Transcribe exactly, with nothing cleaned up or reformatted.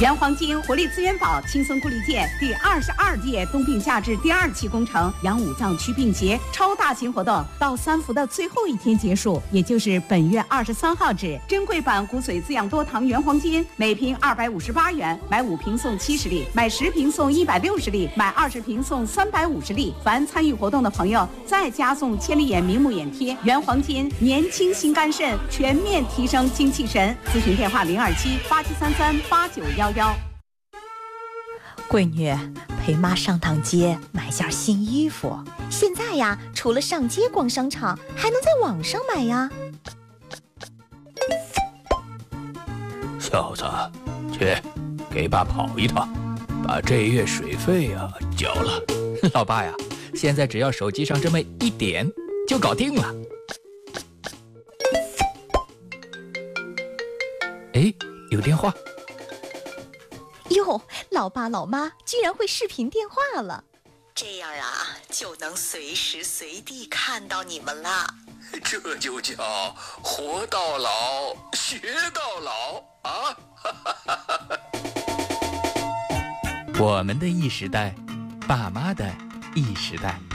原黄金活力资源宝轻松固力件第二十二届冬病夏治第二期工程养五脏祛病节超大型活动到三伏的最后一天结束，也就是本月二十三号止。珍贵版骨髓滋养多糖原黄金每瓶二百五十八元，买五瓶送七十粒，买十瓶送一百六十粒，买二十瓶送三百五十粒。凡参与活动的朋友再加送千里眼明目眼贴。原黄金年轻心肝肾，全面提升精气神。咨询电话零二七八七三三八九幺幺。 闺女，陪妈上趟街买件新衣服。现在呀，除了上街逛商场，还能在网上买呀。 小子，去给爸跑一趟，把这月水费呀、啊、交了。 老爸呀，现在只要手机上这么一点就搞定了。哎，有电话。 哟，老爸老妈居然会视频电话了， 这样啊，就能随时随地看到你们了。 这就叫活到老，学到老啊！ 我们的 E 时代，爸妈的 E 时代。